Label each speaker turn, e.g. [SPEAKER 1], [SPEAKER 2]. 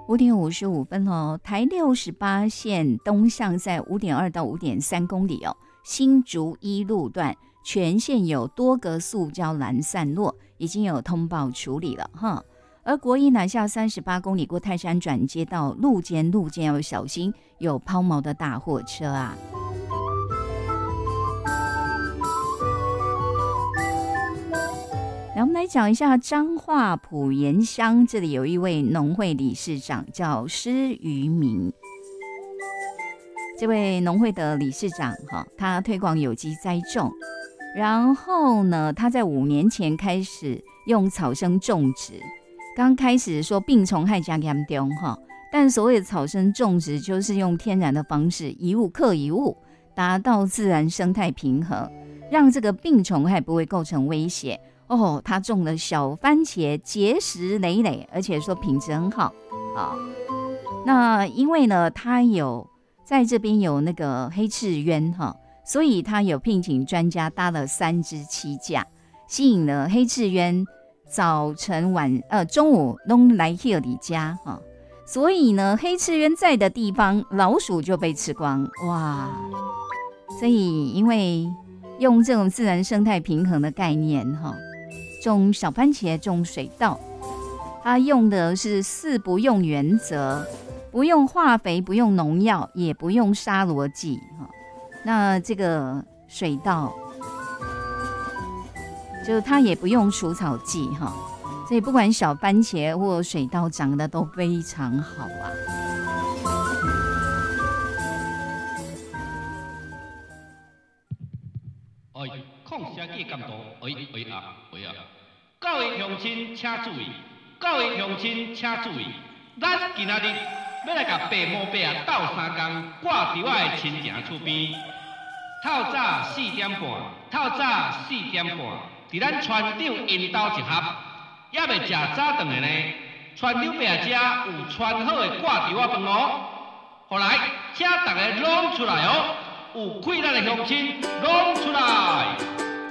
[SPEAKER 1] 5:55哦，台68线东向在5.2到5.3公里哦，新竹一路段全线有多个塑胶篮散落，已经有通报处理了哈。而国一南下38公里过泰山转接到路肩要小心，有抛锚的大货车啊。来，我们来讲一下彰化埔盐乡，这里有一位农会理事长叫施于明。这位农会的理事长他推广有机栽种，然后呢，他在5年前开始用草生种植。刚开始说病虫害加严重但所谓的草生种植就是用天然的方式，一物克一物，达到自然生态平衡，让这个病虫害不会构成威胁。他种了小番茄，结实累累，而且说品质很好那因为呢，他有在这边有那个黑翅鸢所以他有聘请专家搭了3只栖架，吸引了黑翅鸢早晨中午都来这里家所以呢，黑翅鸢在的地方，老鼠就被吃光哇！所以因为用这种自然生态平衡的概念种小番茄，种水稻，它用的是4不用原则，不用化肥，不用农药，也不用杀螺剂那这个水稻就它也不用除草剂所以不管小番茄或水稻长得都非常好啊。
[SPEAKER 2] 抗生剂监督，各位乡亲请注意，各位乡亲请注意，咱今仔日要来甲白毛伯斗3工，挂伫我的亲情厝边。透早4点半，伫咱船长因兜一盒，还未食早顿的呢。船长伯遮有穿好的挂伫我饭哦，好来，请大家拢出来哦，有气力的乡亲拢出来。